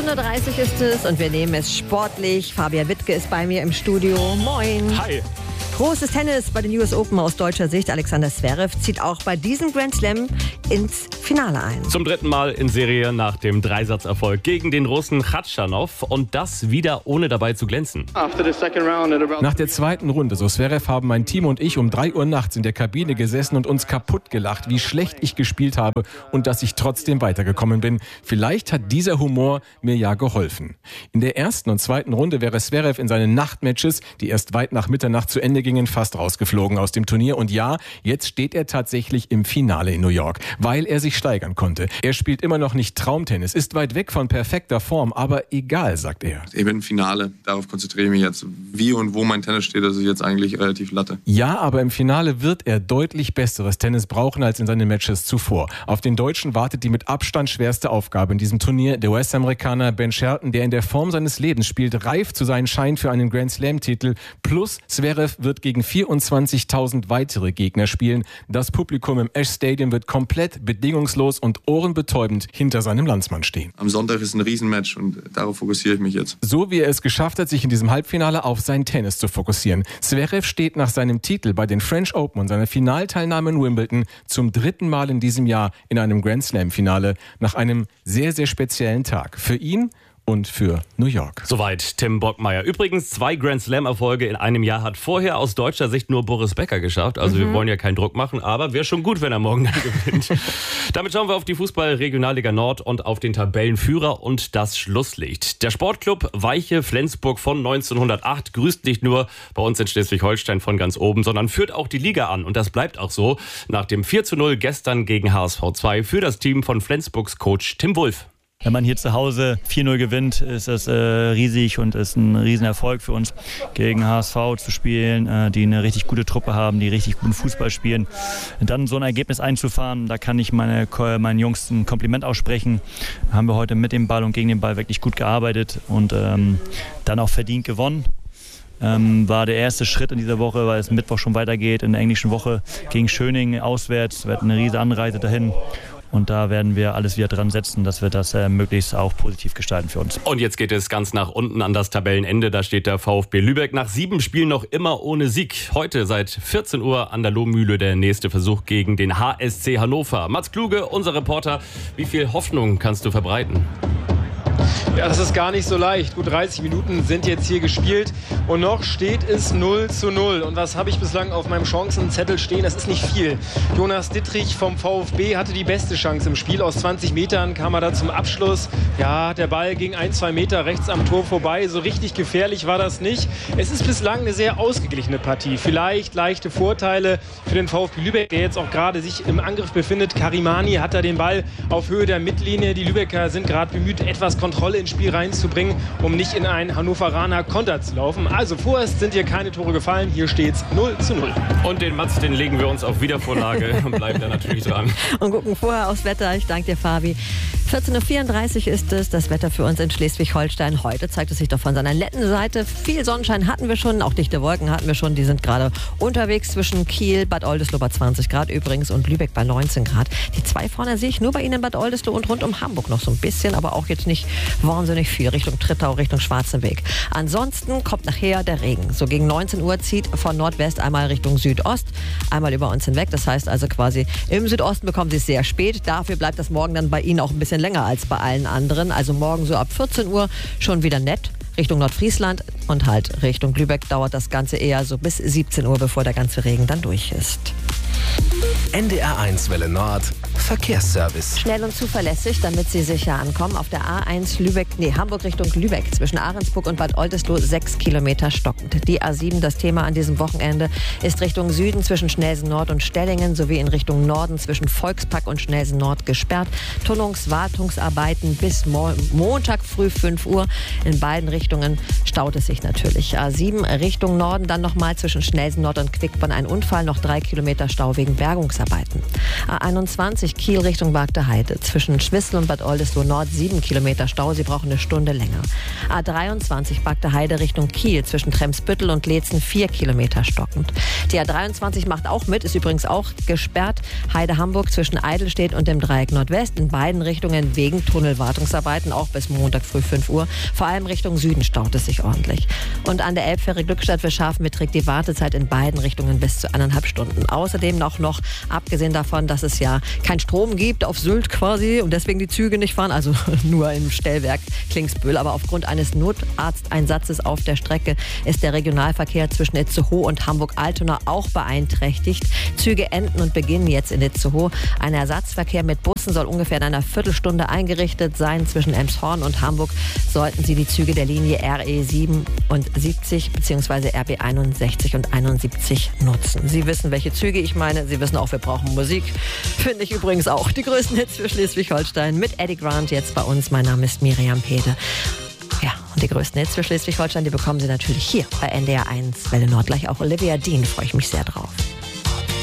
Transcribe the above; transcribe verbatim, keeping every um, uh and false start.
vierzehn Uhr dreißig ist es und wir nehmen es sportlich. Fabian Wittke ist bei mir im Studio. Moin. Hi. Großes Tennis bei den U S Open aus deutscher Sicht. Alexander Zverev zieht auch bei diesem Grand Slam ins Finale ein. Zum dritten Mal in Serie nach dem Dreisatzerfolg gegen den Russen Khachanov und das wieder ohne dabei zu glänzen. Nach der zweiten Runde, so Zverev, haben mein Team und ich um drei Uhr nachts in der Kabine gesessen und uns kaputt gelacht, wie schlecht ich gespielt habe und dass ich trotzdem weitergekommen bin. Vielleicht hat dieser Humor mir ja geholfen. In der ersten und zweiten Runde wäre Zverev in seinen Nachtmatches, die erst weit nach Mitternacht zu Ende gingen, fast rausgeflogen aus dem Turnier. Und ja, jetzt steht er tatsächlich im Finale in New York, weil er sich steigern konnte. Er spielt immer noch nicht Traumtennis, ist weit weg von perfekter Form, aber egal, sagt er. Ich bin im Finale, darauf konzentriere ich mich jetzt. Wie und wo mein Tennis steht, das ist jetzt eigentlich relativ Latte. Ja, aber im Finale wird er deutlich besseres Tennis brauchen als in seinen Matches zuvor. Auf den Deutschen wartet die mit Abstand schwerste Aufgabe in diesem Turnier. Der U S-Amerikaner Ben Shelton, der in der Form seines Lebens spielt, reif zu sein scheint für einen Grand-Slam-Titel. Plus Zverev wird gegen vierundzwanzigtausend weitere Gegner spielen. Das Publikum im Ash Stadium wird komplett bedingungslos und ohrenbetäubend hinter seinem Landsmann stehen. Am Sonntag ist ein Riesenmatch und darauf fokussiere ich mich jetzt. So wie er es geschafft hat, sich in diesem Halbfinale auf sein Tennis zu fokussieren. Zverev steht nach seinem Titel bei den French Open und seiner Finalteilnahme in Wimbledon zum dritten Mal in diesem Jahr in einem Grand Slam-Finale nach einem sehr, sehr speziellen Tag. Für ihn und für New York. Soweit Tim Bockmeier. Übrigens, zwei Grand Slam-Erfolge in einem Jahr hat vorher aus deutscher Sicht nur Boris Becker geschafft. Also mhm. wir wollen ja keinen Druck machen, aber wäre schon gut, wenn er morgen dann gewinnt. Damit schauen wir auf die Fußball-Regionalliga Nord und auf den Tabellenführer und das Schlusslicht. Der Sportclub Weiche Flensburg von neunzehnhundertacht grüßt nicht nur bei uns in Schleswig-Holstein von ganz oben, sondern führt auch die Liga an. Und das bleibt auch so nach dem vier zu null gestern gegen H S V zwei für das Team von Flensburgs Coach Tim Wulff. Wenn man hier zu Hause vier null gewinnt, ist das äh, riesig und ist ein Riesenerfolg für uns, gegen H S V zu spielen, äh, die eine richtig gute Truppe haben, die richtig guten Fußball spielen. Und dann so ein Ergebnis einzufahren, da kann ich meine, meinen Jungs ein Kompliment aussprechen. Haben wir heute mit dem Ball und gegen den Ball wirklich gut gearbeitet und ähm, dann auch verdient gewonnen. Ähm, war der erste Schritt in dieser Woche, weil es Mittwoch schon weitergeht, in der englischen Woche gegen Schöning auswärts. Wir hatten eine riesige Anreise dahin. Und da werden wir alles wieder dran setzen, dass wir das äh, möglichst auch positiv gestalten für uns. Und jetzt geht es ganz nach unten an das Tabellenende. Da steht der VfB Lübeck nach sieben Spielen noch immer ohne Sieg. Heute seit vierzehn Uhr an der Lohmühle der nächste Versuch gegen den H S C Hannover. Mats Kluge, unser Reporter, wie viel Hoffnung kannst du verbreiten? Ja, das ist gar nicht so leicht. Gut dreißig Minuten sind jetzt hier gespielt und noch steht es null zu null. Und was habe ich bislang auf meinem Chancenzettel stehen? Das ist nicht viel. Jonas Dittrich vom VfB hatte die beste Chance im Spiel. Aus zwanzig Metern kam er da zum Abschluss. Ja, der Ball ging ein, zwei Meter rechts am Tor vorbei. So richtig gefährlich war das nicht. Es ist bislang eine sehr ausgeglichene Partie. Vielleicht leichte Vorteile für den VfB Lübeck, der jetzt auch gerade sich im Angriff befindet. Karimani hat da den Ball auf Höhe der Mittellinie. Die Lübecker sind gerade bemüht, etwas Kontrolle ins Spiel reinzubringen, um nicht in einen Hannoveraner Konter zu laufen. Also vorerst sind hier keine Tore gefallen. Hier steht's null zu null. Und den Mats, den legen wir uns auf Wiedervorlage und bleiben da natürlich dran. Und gucken vorher aufs Wetter. Ich danke dir, Fabi. vierzehn Uhr vierunddreißig ist es, das Wetter für uns in Schleswig-Holstein. Heute zeigt es sich doch von seiner netten Seite. Viel Sonnenschein hatten wir schon, auch dichte Wolken hatten wir schon. Die sind gerade unterwegs zwischen Kiel, Bad Oldesloe bei zwanzig Grad übrigens und Lübeck bei neunzehn Grad. Die zwei vorne sehe ich nur bei Ihnen in Bad Oldesloe und rund um Hamburg noch so ein bisschen, aber auch jetzt nicht wahnsinnig viel. Richtung Trittau, Richtung Schwarzenweg. Ansonsten kommt nachher der Regen. So gegen neunzehn Uhr zieht von Nordwest einmal Richtung Südost, einmal über uns hinweg. Das heißt also quasi im Südosten bekommen Sie es sehr spät. Dafür bleibt das morgen dann bei Ihnen auch ein bisschen länger als bei allen anderen. Also morgen so ab vierzehn Uhr schon wieder nett. Richtung Nordfriesland und halt Richtung Lübeck dauert das Ganze eher so bis siebzehn Uhr, bevor der ganze Regen dann durch ist. N D R eins Welle Nord Verkehrsservice. Schnell und zuverlässig, damit Sie sicher ankommen. Auf der A eins Lübeck, nee, Hamburg Richtung Lübeck zwischen Ahrensburg und Bad Oldesloe sechs Kilometer stockend. Die A sieben, das Thema an diesem Wochenende, ist Richtung Süden zwischen Schnelsen Nord und Stellingen sowie in Richtung Norden zwischen Volkspark und Schnelsen Nord gesperrt. Tunnungswartungsarbeiten bis Mo- Montag früh fünf Uhr. In beiden Richtungen staut es sich natürlich. A sieben Richtung Norden, dann nochmal zwischen Schnelsen Nord und Quickborn ein Unfall, noch drei Kilometer Stau wegen Bergungsarbeiten. Wartungsarbeiten. A einundzwanzig Kiel Richtung Bagdeheide. Zwischen Schwissel und Bad Oldesloe Nord sieben Kilometer Stau. Sie brauchen eine Stunde länger. A dreiundzwanzig Bagdeheide Richtung Kiel. Zwischen Tremsbüttel und Leetzen vier Kilometer stockend. Die A dreiundzwanzig macht auch mit, ist übrigens auch gesperrt. Heide-Hamburg zwischen Eidelstedt und dem Dreieck Nordwest. In beiden Richtungen wegen Tunnelwartungsarbeiten, auch bis Montag früh fünf Uhr. Vor allem Richtung Süden staut es sich ordentlich. Und an der Elbfähre Glückstadt für Scharfen beträgt die Wartezeit in beiden Richtungen bis zu eineinhalb Stunden. Außerdem auch noch, abgesehen davon, dass es ja keinen Strom gibt auf Sylt quasi und deswegen die Züge nicht fahren, also nur im Stellwerk Klingsbühl. Aber aufgrund eines Notarzteinsatzes auf der Strecke ist der Regionalverkehr zwischen Itzehoe und Hamburg-Altona auch beeinträchtigt. Züge enden und beginnen jetzt in Itzehoe. Ein Ersatzverkehr mit Bussen soll ungefähr in einer Viertelstunde eingerichtet sein. Zwischen Elmshorn und Hamburg sollten Sie die Züge der Linie R E siebenundsiebzig bzw. R B einundsechzig und einundsiebzig nutzen. Sie wissen, welche Züge ich meine. Sie wissen auch, wir brauchen Musik. Finde ich übrigens auch. Die größten Hits für Schleswig-Holstein mit Eddie Grant jetzt bei uns. Mein Name ist Miriam Pede. Ja, und die größten Hits für Schleswig-Holstein, die bekommen Sie natürlich hier bei N D R eins Welle Nord. Gleich auch Olivia Dean, freue ich mich sehr drauf.